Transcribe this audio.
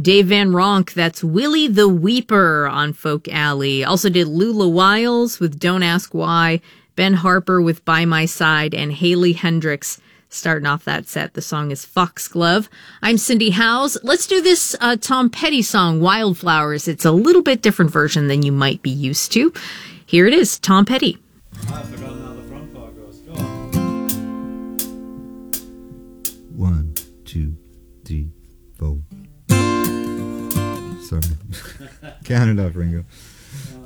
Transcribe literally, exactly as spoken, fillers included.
Dave Van Ronk, that's Willie the Weeper on Folk Alley. Also did Lula Wiles with Don't Ask Why, Ben Harper with By My Side, and Haley Hendricks starting off that set. The song is Foxglove. I'm Cindy Howes. Let's do this uh, Tom Petty song, Wildflowers. It's a little bit different version than you might be used to. Here it is, Tom Petty. I've forgotten how the front part goes. Go on. One, two, three, four. Sorry. Count it up, Ringo. Uh,